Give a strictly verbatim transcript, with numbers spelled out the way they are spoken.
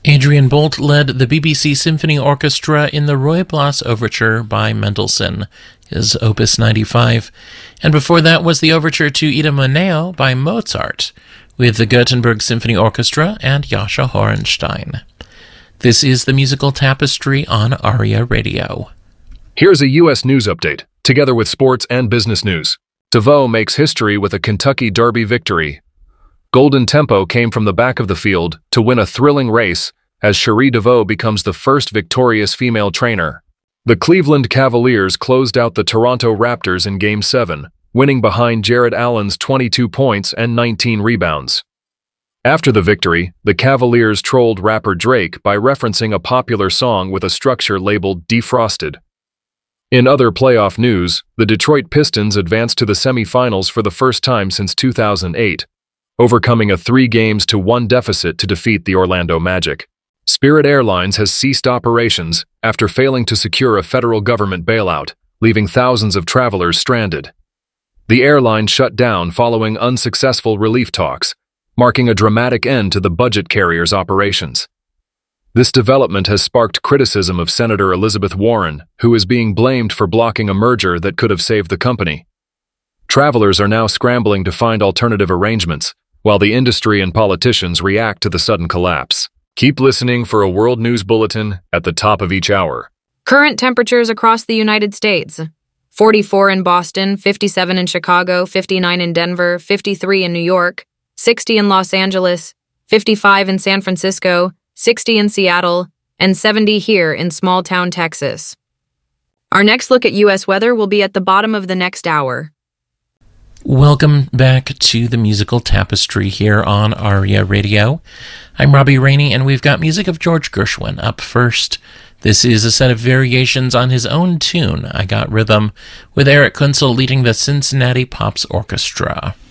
Adrian Bolt led the B B C Symphony Orchestra in the Ruy Blas Overture by Mendelssohn, his Opus ninety-five, and before that was the Overture to Idomeneo by Mozart, with the Gothenburg Symphony Orchestra and Jascha Horenstein. This is the Musical Tapestry on ARIA Radio. Here's a U S news update, together with sports and business news. DeVoe makes history with a Kentucky Derby victory. Golden Tempo came from the back of the field to win a thrilling race as Cherie DeVoe becomes the first victorious female trainer. The Cleveland Cavaliers closed out the Toronto Raptors in Game seven, winning behind Jared Allen's twenty-two points and nineteen rebounds. After the victory, the Cavaliers trolled rapper Drake by referencing a popular song with a structure labeled Defrosted. In other playoff news, the Detroit Pistons advanced to the semifinals for the first time since two thousand eight, overcoming a three games to one deficit to defeat the Orlando Magic. Spirit Airlines has ceased operations after failing to secure a federal government bailout, leaving thousands of travelers stranded. The airline shut down following unsuccessful relief talks, marking a dramatic end to the budget carrier's operations. This development has sparked criticism of Senator Elizabeth Warren, who is being blamed for blocking a merger that could have saved the company. Travelers are now scrambling to find alternative arrangements, while the industry and politicians react to the sudden collapse. Keep listening for a world news bulletin at the top of each hour. Current temperatures across the United States. forty-four in Boston, fifty-seven in Chicago, fifty-nine in Denver, fifty-three in New York, sixty in Los Angeles, fifty-five in San Francisco, sixty in Seattle, and seventy here in small-town Texas. Our next look at U S weather will be at the bottom of the next hour. Welcome back to the Musical Tapestry here on ARIA Radio. I'm Robbie Rainey, and we've got music of George Gershwin up first. This is a set of variations on his own tune, I Got Rhythm, with Eric Kunzel leading the Cincinnati Pops Orchestra.